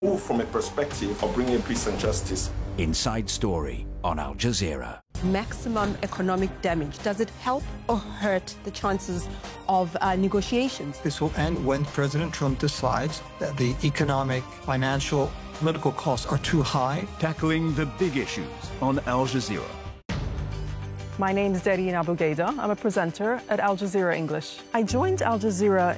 move from a perspective of bringing peace and justice. Inside Story on Al Jazeera. Maximum economic damage. Does it help or hurt the chances of negotiations? This will end when President Trump decides that the economic, financial, political costs are too high. Tackling the big issues on Al Jazeera. My name is Darine Abu Gheda. I'm a presenter at Al Jazeera English. I joined Al Jazeera